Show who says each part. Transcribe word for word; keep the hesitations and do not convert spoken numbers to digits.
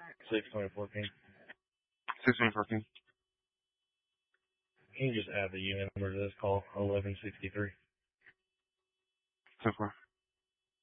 Speaker 1: six twenty fourteen.
Speaker 2: six twenty fourteen.
Speaker 1: Can you just add the unit number to this call, eleven sixty-three?
Speaker 2: ten four.